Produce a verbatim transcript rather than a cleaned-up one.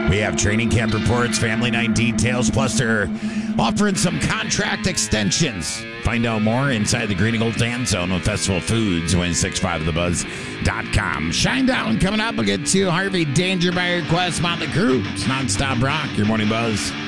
We have training camp reports, family night details, plus they're offering some contract extensions. Find out more inside the Green and Gold Fan Zone with Festival Foods, win six five the buzz dot com. Shine Down coming up. We'll get to Harvey Danger by request. Motley Crue. It's Nonstop Rock, your morning buzz.